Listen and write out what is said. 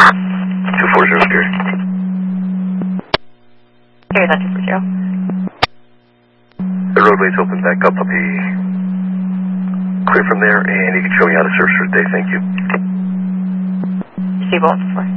240, Gary. Gary's on 240. The roadway's open back up. I'll be clear from there, and you can show me how to search for the day. Thank you. See both.